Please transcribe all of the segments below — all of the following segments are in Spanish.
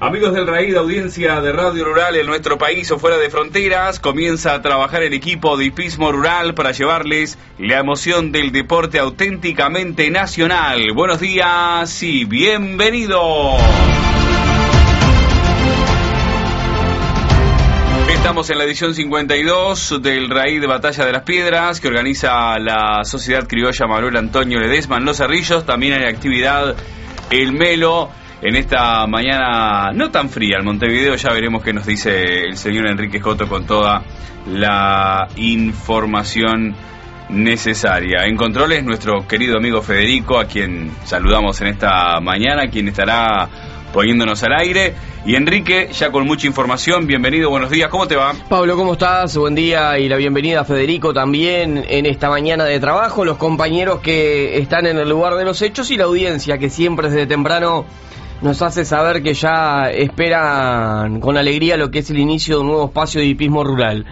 Amigos del Raíz, audiencia de Radio Rural en nuestro país o fuera de fronteras, comienza a trabajar el equipo de hipismo rural para llevarles la emoción del deporte auténticamente nacional. Buenos días y bienvenidos. Estamos en la edición 52 del Raíz de Batalla de las Piedras que organiza la Sociedad Criolla Manuel Antonio Ledesma en Los Cerrillos. También hay actividad El Melo en esta mañana no tan fría en Montevideo. Ya veremos qué nos dice el señor Enrique Joto con toda la información necesaria. En controles nuestro querido amigo Federico, a quien saludamos en esta mañana, quien estará poniéndonos al aire. Y Enrique, ya con mucha información, bienvenido, buenos días, ¿cómo te va? Pablo, ¿cómo estás? Buen día y la bienvenida a Federico también en esta mañana de trabajo, los compañeros que están en el lugar de los hechos y la audiencia que siempre desde temprano nos hace saber que ya esperan con alegría lo que es el inicio de un nuevo espacio de hipismo rural.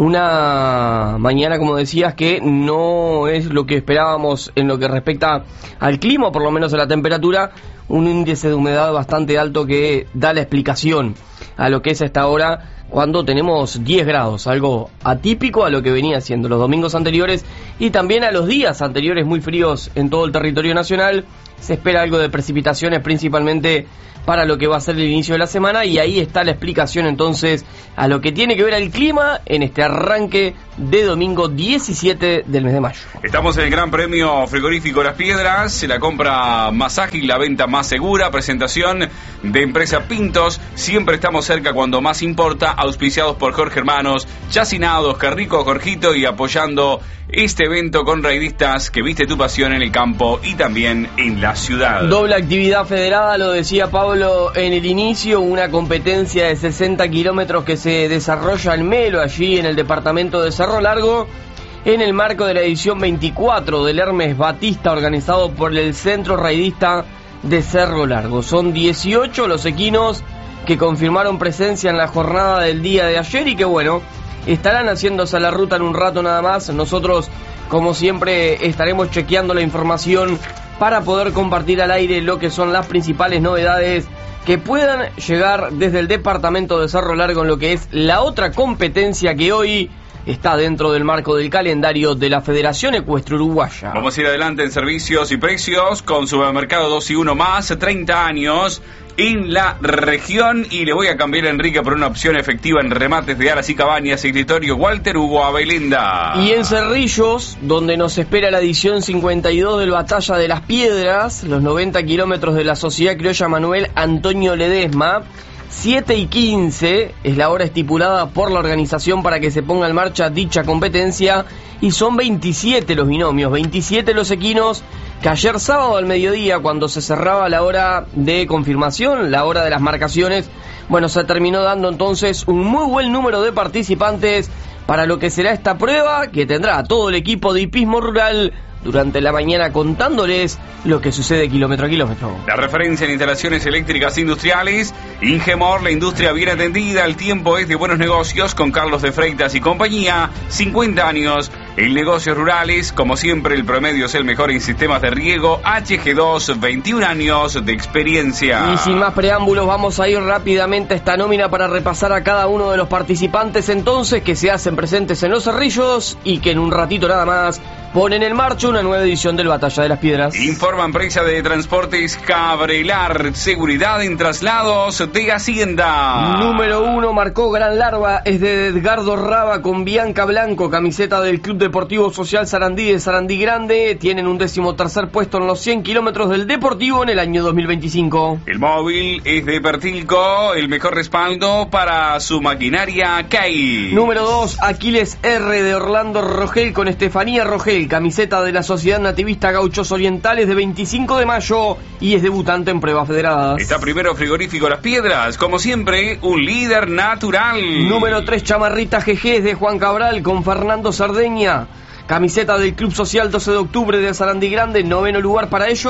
Una mañana, como decías, que no es lo que esperábamos en lo que respecta al clima, por lo menos a la temperatura, un índice de humedad bastante alto que da la explicación a lo que es a esta hora cuando tenemos 10 grados, algo atípico a lo que venía siendo los domingos anteriores y también a los días anteriores muy fríos en todo el territorio nacional. Se espera algo de precipitaciones principalmente para lo que va a ser el inicio de la semana y ahí está la explicación entonces a lo que tiene que ver el clima en este arranque de domingo 17 del mes de mayo. Estamos en el Gran Premio Frigorífico Las Piedras, la compra más ágil, la venta más segura, presentación de Empresa Pintos, siempre estamos cerca cuando más importa, auspiciados por Jorge Hermanos, Chacinados, Qué Rico Jorgito y apoyando este evento con raidistas que viste tu pasión en el campo y también en la ciudad. Doble actividad federada, lo decía Pablo en el inicio, una competencia de 60 kilómetros que se desarrolla en Melo, allí en el departamento de Cerro Largo, en el marco de la edición 24 del Hermes Batista, organizado por el Centro Raidista de Cerro Largo. Son 18 los equinos que confirmaron presencia en la jornada del día de ayer y que bueno, estarán haciéndose a la ruta en un rato nada más. Nosotros, como siempre, estaremos chequeando la información para poder compartir al aire lo que son las principales novedades que puedan llegar desde el departamento de Cerro Largo en lo que es la otra competencia que hoy está dentro del marco del calendario de la Federación Ecuestre Uruguaya. Vamos a ir adelante en servicios y precios con Supermercado 2 y 1 más, 30 años en la región, y le voy a cambiar a Enrique por una opción efectiva en remates de alas y cabañas, escritorio Walter Hugo Abelenda. Y en Cerrillos, donde nos espera la edición 52 del Batalla de las Piedras, los 90 kilómetros de la Sociedad Criolla Manuel Antonio Ledesma, 7:15 es la hora estipulada por la organización para que se ponga en marcha dicha competencia y son 27 los binomios, 27 los equinos que ayer sábado al mediodía, cuando se cerraba la hora de confirmación, la hora de las marcaciones, bueno, se terminó dando entonces un muy buen número de participantes para lo que será esta prueba que tendrá a todo el equipo de hipismo rural durante la mañana contándoles lo que sucede kilómetro a kilómetro. La referencia en instalaciones eléctricas industriales, Ingemor, la industria bien atendida, el tiempo es de buenos negocios con Carlos de Freitas y compañía, 50 años en negocios rurales, como siempre el promedio es el mejor en sistemas de riego, HG2, 21 años de experiencia. Y sin más preámbulos vamos a ir rápidamente a esta nómina para repasar a cada uno de los participantes entonces que se hacen presentes en Los Cerrillos y que en un ratito nada más ponen en marcha una nueva edición del Batalla de las Piedras. Informa empresa de transportes Cabrelar, seguridad en traslados de Hacienda. Número 1 marcó Gran Larva, es de Edgardo Raba con Bianca Blanco, camiseta del Club Deportivo Social Sarandí de Sarandí Grande. Tienen un 13º puesto en los 100 kilómetros del Deportivo en el año 2025. El móvil es de Pertilco, el mejor respaldo para su maquinaria CAI. Número 2, Aquiles R de Orlando Rogel con Estefanía Rogel, camiseta de la Sociedad Nativista Gauchos Orientales de 25 de mayo y es debutante en pruebas federadas. Está primero Frigorífico Las Piedras, como siempre, un líder natural. Número 3, Chamarrita GG de Juan Cabral con Fernando Sardeña, camiseta del Club Social 12 de Octubre de Sarandí Grande, 9º lugar para ellos.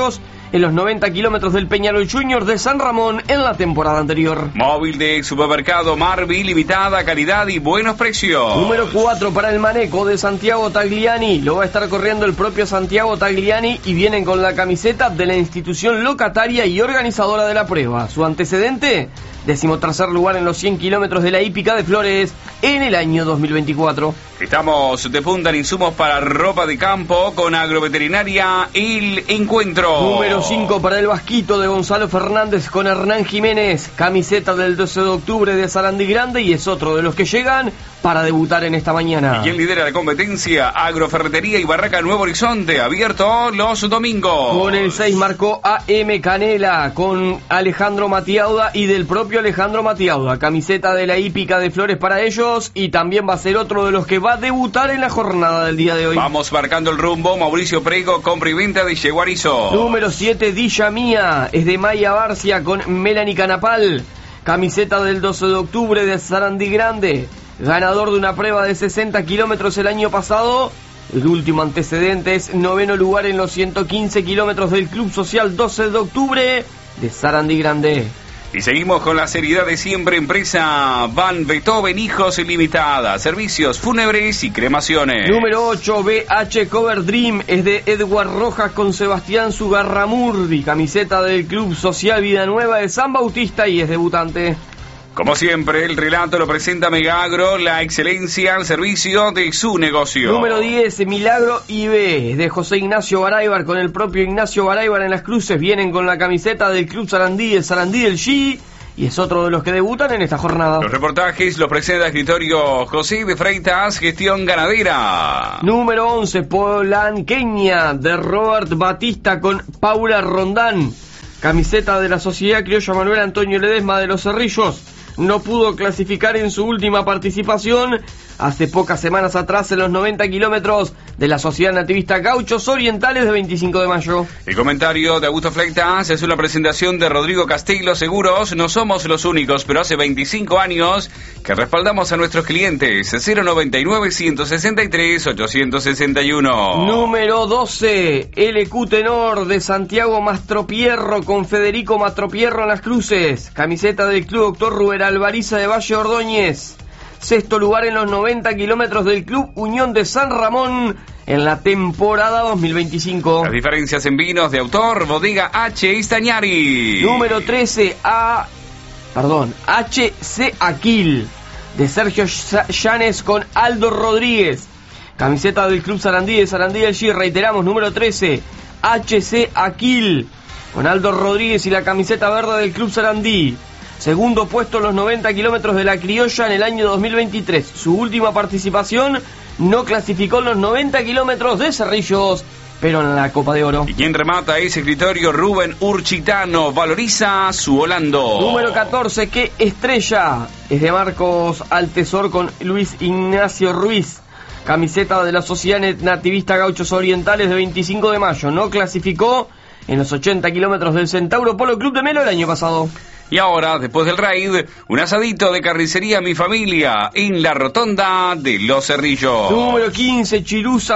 en los 90 kilómetros del Peñarol Junior de San Ramón en la temporada anterior. Móvil de supermercado Marvi, limitada, calidad y buenos precios. Número 4 para el Maneco de Santiago Tagliani. Lo va a estar corriendo el propio Santiago Tagliani y vienen con la camiseta de la institución locataria y organizadora de la prueba. Su antecedente, 13º lugar en los 100 kilómetros de la hípica de Flores en el año 2024. Estamos de punta en insumos para ropa de campo con Agroveterinaria El Encuentro. Número 5 para el Vasquito de Gonzalo Fernández con Hernán Jiménez. Camiseta del 12 de octubre de Sarandí Grande y es otro de los que llegan para debutar en esta mañana. ¿Y quién lidera la competencia? Agroferretería y Barraca Nuevo Horizonte, abierto los domingos. Con el 6 marcó AM Canela con Alejandro Matiauda y del propio Alejandro Matiauda. Camiseta de la hípica de Flores para ellos y también va a ser otro de los que va a debutar en la jornada del día de hoy. Vamos marcando el rumbo. Mauricio Prego, compra y venta de Yeguarizo. Número 7, Dilla Mía, es de Maya Barcia con Melanie Canapal. Camiseta del 12 de octubre de Sarandí Grande. Ganador de una prueba de 60 kilómetros el año pasado. El último antecedente es 9º lugar en los 115 kilómetros del Club Social 12 de octubre de Sarandí Grande. Y seguimos con la seriedad de siempre. Empresa Van Beethoven Hijos Limitada, servicios fúnebres y cremaciones. Número 8, BH Cover Dream, es de Edward Rojas con Sebastián Sugarramurdi. Camiseta del Club Social Vida Nueva de San Bautista y es debutante. Como siempre, el relato lo presenta Megagro, la excelencia al servicio de su negocio. Número 10, Milagro IB, de José Ignacio Baraybar, con el propio Ignacio Baraybar en las cruces. Vienen con la camiseta del Club Sarandí, el Sarandí del G, y es otro de los que debutan en esta jornada. Los reportajes los presenta escritorio José de Freitas, Gestión Ganadera. Número 11, Polanqueña, de Robert Batista con Paula Rondán. Camiseta de la Sociedad Criolla Manuel Antonio Ledesma de Los Cerrillos. No pudo clasificar en su última participación hace pocas semanas atrás en los 90 kilómetros de la Sociedad Nativista Gauchos Orientales de 25 de mayo. El comentario de Augusto Fleitas es una presentación de Rodrigo Castelo Seguros. No somos los únicos, pero hace 25 años que respaldamos a nuestros clientes. 099-163-861. Número 12, LQ Tenor de Santiago Mastropierro con Federico Mastropierro en las cruces. Camiseta del Club Doctor Rubén Alvariza de Valle Ordóñez. 6º lugar en los 90 kilómetros del Club Unión de San Ramón en la temporada 2025. Las diferencias en vinos de autor, Bodega H. Istañari. Número 13, HC Aquil, de Sergio Llanes con Aldo Rodríguez. Camiseta del Club Sarandí de Sarandí del G, reiteramos, número 13, HC Aquil, con Aldo Rodríguez y la camiseta verde del Club Sarandí. Segundo puesto en los 90 kilómetros de la Criolla en el año 2023. Su última participación no clasificó en los 90 kilómetros de Cerrillos, pero en la Copa de Oro. Y quien remata ese escritorio, Rubén Urchitano, valoriza su Holando. Número 14, Qué Estrella, es de Marcos Altesor con Luis Ignacio Ruiz. Camiseta de la Sociedad Nativista Gauchos Orientales de 25 de mayo. No clasificó en los 80 kilómetros del Centauro Polo Club de Melo el año pasado. Y ahora, después del raid, un asadito de carnicería Mi Familia en la rotonda de Los Cerrillos. Número 15, Chirusa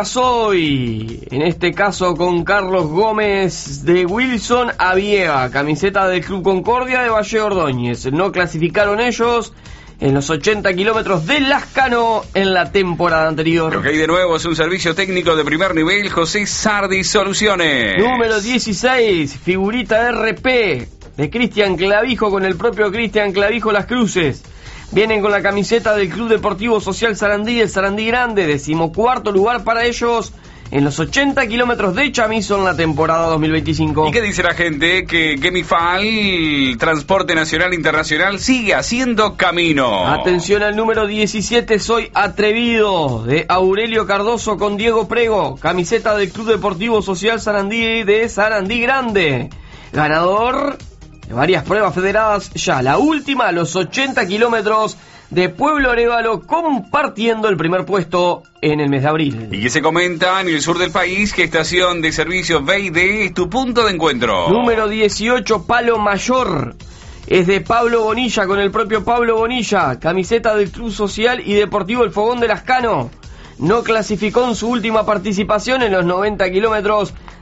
Soy, en este caso con Carlos Gómez de Wilson Avieva. Camiseta del Club Concordia de Valle Ordóñez. No clasificaron ellos en los 80 kilómetros de Lascano en la temporada anterior. Lo que hay de nuevo es un servicio técnico de primer nivel, José Sardi Soluciones. Número 16, Figurita RP, de Cristian Clavijo con el propio Cristian Clavijo Las Cruces. Vienen con la camiseta del Club Deportivo Social Sarandí, el Sarandí Grande, 14º lugar para ellos en los 80 kilómetros de Chamizo en la temporada 2025. ¿Y qué dice la gente? Que Gemifal, Transporte Nacional e Internacional, sigue haciendo camino. Atención al número 17, Soy Atrevido, de Aurelio Cardoso con Diego Prego. Camiseta del Club Deportivo Social Sarandí de Sarandí Grande. Ganador de varias pruebas federadas ya. La última, los 80 kilómetros de Pueblo Arévalo, compartiendo el primer puesto en el mes de abril. Y que se comenta en el sur del país que estación de servicio B&D es tu punto de encuentro. Número 18, Palo Mayor, es de Pablo Bonilla con el propio Pablo Bonilla. Camiseta del Club Social y Deportivo El Fogón de Lascano. No clasificó en su última participación en los 90 kilómetros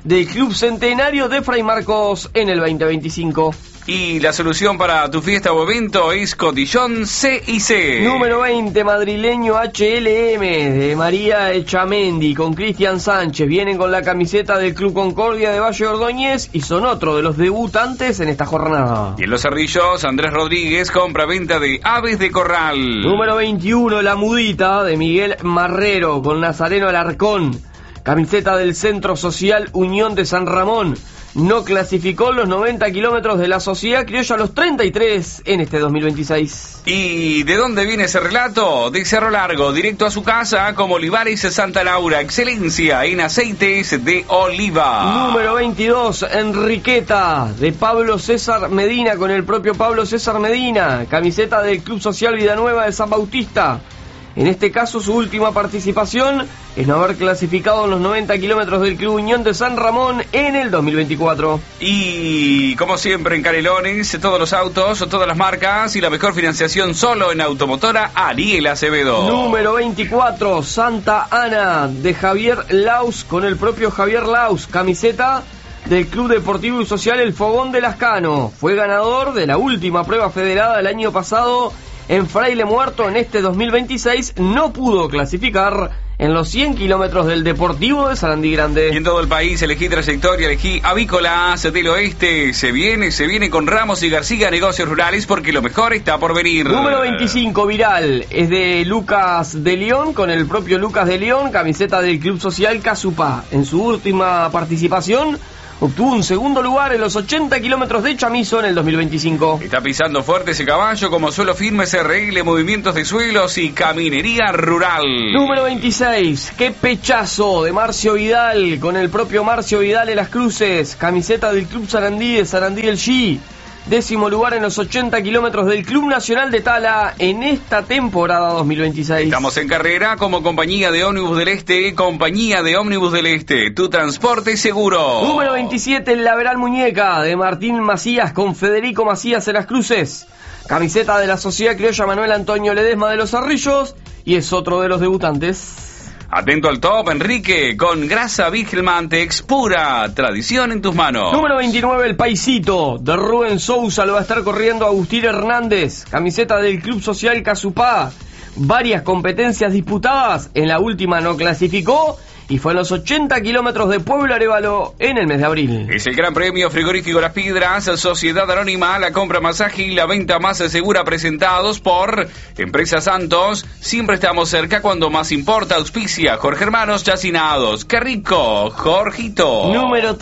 del Club Centenario de Fray Marcos en el 2025. Y la solución para tu fiesta o evento es Cotillón C&C. Número 20, madrileño HLM de María Echamendi con Cristian Sánchez. Vienen con la camiseta del Club Concordia de Valle Ordóñez y son otro de los debutantes en esta jornada. Y en Los Cerrillos, Andrés Rodríguez, compra-venta de aves de corral. Número 21, La Mudita de Miguel Marrero con Nazareno Alarcón. Camiseta del Centro Social Unión de San Ramón. No clasificó los 90 kilómetros de la Sociedad Criolla a los 33 en este 2026. ¿Y de dónde viene ese relato? De Cerro Largo, directo a su casa, como Olivares Santa Laura, excelencia en aceites de oliva. Número 22, Enriqueta, de Pablo César Medina, con el propio Pablo César Medina, camiseta del Club Social Vida Nueva de San Bautista. En este caso, su última participación es no haber clasificado en los 90 kilómetros del Club Unión de San Ramón en el 2024. Y como siempre en Canelones, todos los autos, todas las marcas y la mejor financiación solo en Automotora Ariel Acevedo. Número 24, Santa Ana, de Javier Laus, con el propio Javier Laus, camiseta del Club Deportivo y Social El Fogón de Lascano. Fue ganador de la última prueba federada del año pasado en Fraile Muerto. En este 2026 no pudo clasificar en los 100 kilómetros del Deportivo de Sarandí Grande. Y en todo el país elegí trayectoria, elegí Avícolas del Oeste. Se viene con Ramos y García Negocios Rurales porque lo mejor está por venir. Número 25, Viral, es de Lucas de León, con el propio Lucas de León, camiseta del Club Social Casupá. En su última participación obtuvo un segundo lugar en los 80 kilómetros de Chamizo en el 2025. Está pisando fuerte ese caballo, como suelo firme, SRL, movimientos de suelos y caminería rural. Número 26, qué pechazo de Marcio Vidal, con el propio Marcio Vidal en Las Cruces, camiseta del Club Sarandí de Sarandí del G. 10º lugar en los 80 kilómetros del Club Nacional de Tala en esta temporada 2026. Estamos en carrera como Compañía de Ómnibus del Este, Compañía de Ómnibus del Este, tu transporte seguro. Número 27, el Laveral Muñeca, de Martín Macías con Federico Macías en Las Cruces. Camiseta de la Sociedad Criolla Manuel Antonio Ledesma de Los Cerrillos y es otro de los debutantes. Atento al top, Enrique, con grasa Virgen Mantex, pura tradición en tus manos. Número 29, el Paisito, de Rubén Sousa, lo va a estar corriendo Agustín Hernández. Camiseta del Club Social Casupá. Varias competencias disputadas, en la última no clasificó y fue en los 80 kilómetros de Pueblo Arévalo en el mes de abril. Es el Gran Premio Frigorífico Las Piedras, Sociedad Anónima, la compra más ágil y la venta más segura, presentados por Empresa Santos. Siempre estamos cerca cuando más importa. Auspicia Jorge Hermanos Chacinados. ¡Qué rico, Jorgito! Número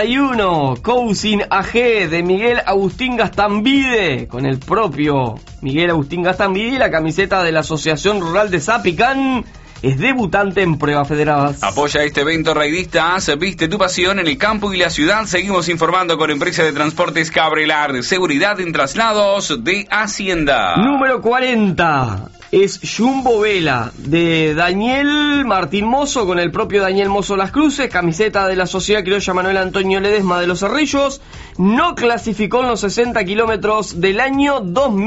31, Cousin AG, de Miguel Agustín Gastambide, con el propio Miguel Agustín Gastambide y la camiseta de la Asociación Rural de Zapicán. Es debutante en pruebas federadas. Apoya este evento raidistas, viste tu pasión en el campo y la ciudad. Seguimos informando con Empresa de Transportes Cabrelar, seguridad en traslados de Hacienda. Número 40 es Jumbo Vela, de Daniel Martín Mozo, con el propio Daniel Mozo Las Cruces, camiseta de la Sociedad Criolla Manuel Antonio Ledesma de Los Cerrillos. No clasificó en los 60 kilómetros del año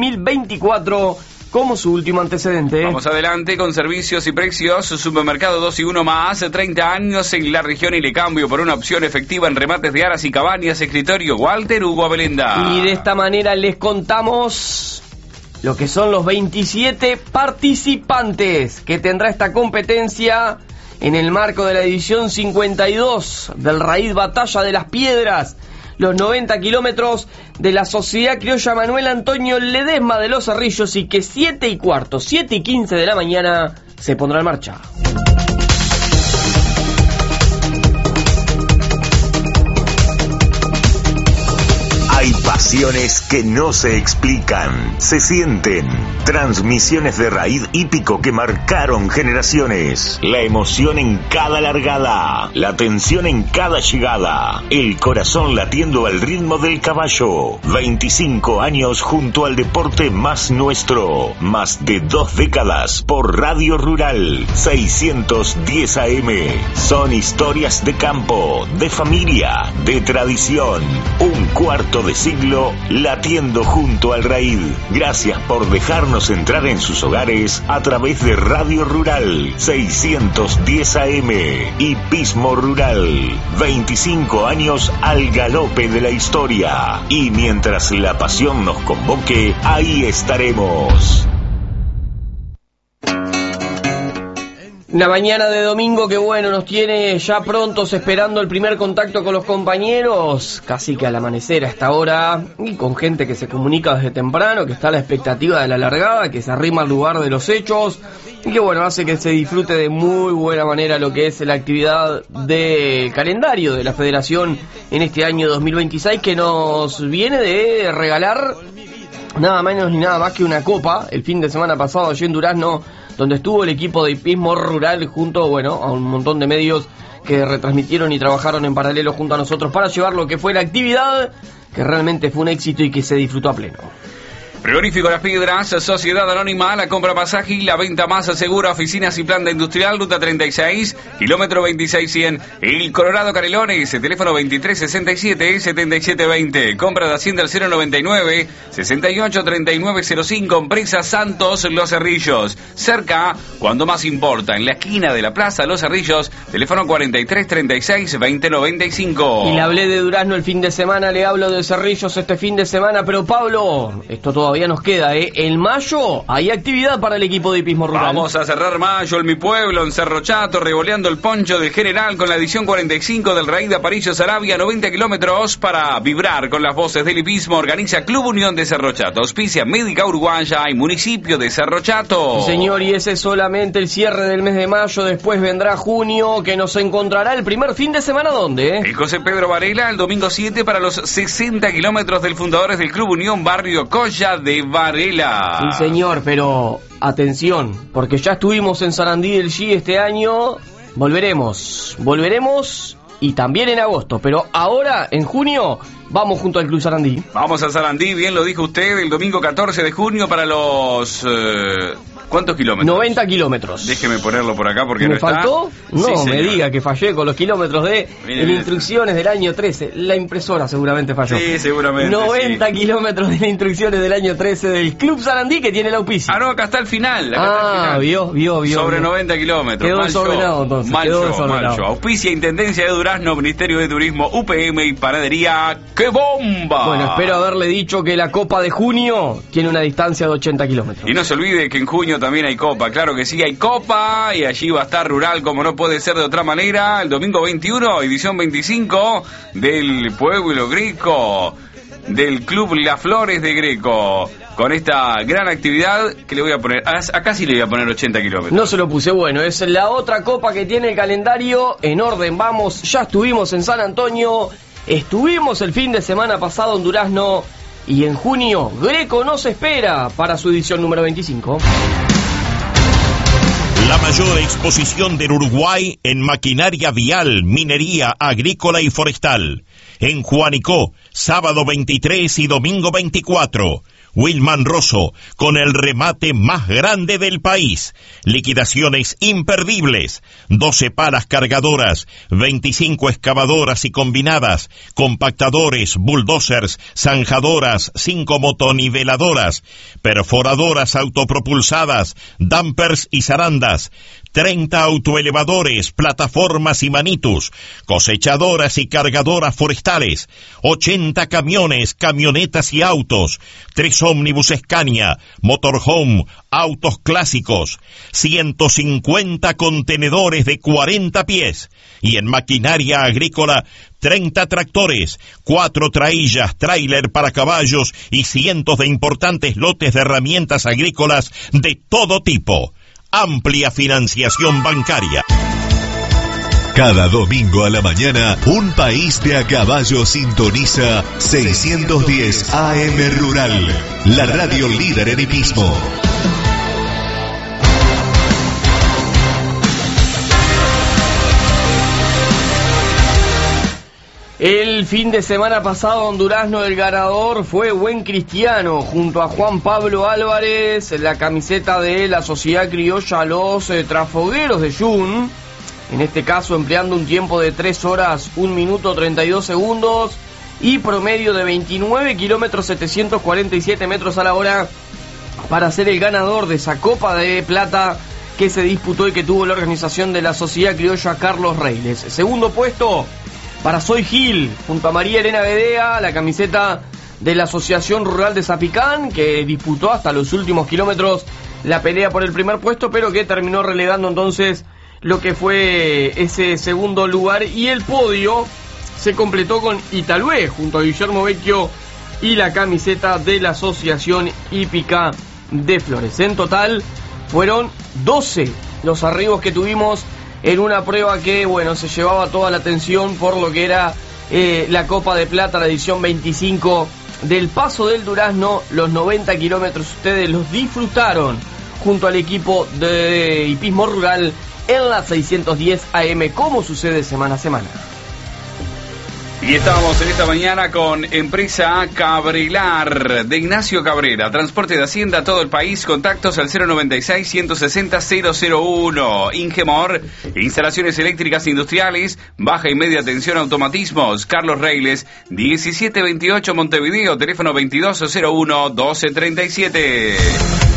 2024 como su último antecedente. Vamos adelante con servicios y precios. Supermercado 2 y 1 más, 30 años en la región y le cambio por una opción efectiva en remates de aras y cabañas. Escritorio Walter Hugo Abelenda. Y de esta manera les contamos lo que son los 27 participantes que tendrá esta competencia en el marco de la edición 52 del Raíz Batalla de las Piedras. Los 90 kilómetros de la Sociedad Criolla Manuel Antonio Ledesma de Los Cerrillos, y que 7:15, 7:15 de la mañana se pondrá en marcha. Hay pasiones que no se explican, se sienten. Transmisiones de raíz hípico que marcaron generaciones. La emoción en cada largada, la tensión en cada llegada, el corazón latiendo al ritmo del caballo. 25 años junto al deporte más nuestro. Más de 2 décadas por Radio Rural 610 AM. Son historias de campo, de familia, de tradición. Un cuarto de siglo radio, latiendo junto al Raid. Gracias por dejarnos entrar en sus hogares a través de Radio Rural 610 AM. Hipismo Rural, 25 años al galope de la historia. Y mientras la pasión nos convoque, ahí estaremos. Una mañana de domingo que bueno, nos tiene ya prontos esperando el primer contacto con los compañeros, casi que al amanecer a esta hora, y con gente que se comunica desde temprano, que está a la expectativa de la largada, que se arrima al lugar de los hechos, y que bueno, hace que se disfrute de muy buena manera lo que es la actividad del calendario de la Federación en este año 2026, que nos viene de regalar nada menos ni nada más que una copa, el fin de semana pasado allí en Durazno, donde estuvo el equipo de Hipismo Rural junto, bueno, a un montón de medios que retransmitieron y trabajaron en paralelo junto a nosotros para llevar lo que fue la actividad, que realmente fue un éxito y que se disfrutó a pleno. Frigorífico Las Piedras, Sociedad Anónima, la compra pasaje y la venta más segura, oficinas y planta industrial, ruta 36, kilómetro 2600, El Colorado Canelones, teléfono 2367-7720, compra de Hacienda al 099-683905, empresa Santos Los Cerrillos, cerca, cuando más importa, en la esquina de la Plaza Los Cerrillos, teléfono 4336-2095. Y le hablé de Durazno el fin de semana, le hablo de Cerrillos este fin de semana, pero Pablo, esto todavía nos queda, En mayo hay actividad para el equipo de Hipismo Rural. Vamos a cerrar mayo en mi pueblo, en Cerro Chato, revoleando el poncho del General con la edición 45 del Raid de Aparicio Sarabia, 90 kilómetros para vibrar con las voces del hipismo. Organiza Club Unión de Cerro Chato, auspicia Médica Uruguaya y municipio de Cerro Chato. Sí, señor, y ese es solamente el cierre del mes de mayo. Después vendrá junio, que nos encontrará el primer fin de semana, ¿dónde? El José Pedro Varela, el domingo 7 para los 60 kilómetros del Fundadores del Club Unión Barrio Colla de Varela. Sí, señor, pero atención, porque ya estuvimos en Sarandí del G este año, volveremos y también en agosto, pero ahora en junio vamos junto al Club Sarandí. Vamos a Sarandí, bien lo dijo usted, el domingo 14 de junio para los... ¿Cuántos kilómetros? 90 kilómetros. Déjeme ponerlo por acá porque ¿Me no faltó? está. No, Sí, me diga que fallé con los kilómetros de instrucciones del año 13. La impresora seguramente falló. Sí, seguramente. 90 kilómetros de instrucciones del año 13 del Club Sarandí, que tiene el auspicio. Ah, no, acá está el final. Vio. Sobre 90 kilómetros. Quedó desordenado entonces. Mal show. Auspicia Intendencia de Durazno, Ministerio de Turismo, UPM y Panadería. ¡Qué bomba! Bueno, espero haberle dicho que la Copa de junio tiene una distancia de 80 kilómetros. Y no se olvide que en junio también hay Copa. Claro que sí, hay Copa y allí va a estar Rural como no puede ser de otra manera. El domingo 21, edición 25 del Pueblo Greco, del Club Las Flores de Greco. Con esta gran actividad que le voy a poner, acá sí le voy a poner 80 kilómetros. No se lo puse, bueno, es la otra copa que tiene el calendario en orden. Vamos, ya estuvimos en San Antonio, estuvimos el fin de semana pasado en Durazno y en junio Greco nos espera para su edición número 25. La mayor exposición del Uruguay en maquinaria vial, minería, agrícola y forestal. En Juanicó, sábado 23 y domingo 24. Wilman Rosso, con el remate más grande del país. Liquidaciones imperdibles. 12 palas cargadoras, 25 excavadoras y combinadas, compactadores, bulldozers, zanjadoras, 5 motoniveladoras, perforadoras autopropulsadas, dampers y zarandas, 30 autoelevadores, plataformas y manitus, cosechadoras y cargadoras forestales, 80 camiones, camionetas y autos, 3 ómnibus Scania, motorhome, autos clásicos, 150 contenedores de 40 pies y en maquinaria agrícola 30 tractores, 4 traillas, tráiler para caballos y cientos de importantes lotes de herramientas agrícolas de todo tipo. Amplia financiación bancaria. Cada domingo a la mañana, un país de a caballo sintoniza 610 AM Rural, la radio líder en hipismo. El fin de semana pasado en Durazno el ganador fue Buen Cristiano, junto a Juan Pablo Álvarez, la camiseta de la Sociedad Criolla Los Trafogueros de Jun, en este caso empleando un tiempo de 3 horas, 1 minuto 32 segundos y promedio de 29 kilómetros 747 metros a la hora para ser el ganador de esa Copa de Plata que se disputó y que tuvo la organización de la Sociedad Criolla Carlos Reiles. Segundo puesto para Soy Gil, junto a María Elena Bedea, la camiseta de la Asociación Rural de Zapicán, que disputó hasta los últimos kilómetros la pelea por el primer puesto, pero que terminó relegando entonces lo que fue ese segundo lugar, y el podio se completó con Italué junto a Guillermo Vecchio y la camiseta de la Asociación Hípica de Flores. En total fueron 12 los arribos que tuvimos en una prueba que, bueno, se llevaba toda la atención por lo que era la Copa de Plata, la edición 25 del Paso del Durazno. Los 90 kilómetros ustedes los disfrutaron junto al equipo de hipismo rural en la 610 AM, como sucede semana a semana. Y estábamos en esta mañana con Empresa Cabrelar de Ignacio Cabrera, transporte de hacienda a todo el país, contactos al 096-160-001. Ingemor, instalaciones eléctricas industriales, baja y media tensión, automatismos. Carlos Reiles, 1728 Montevideo, teléfono 2201-1237.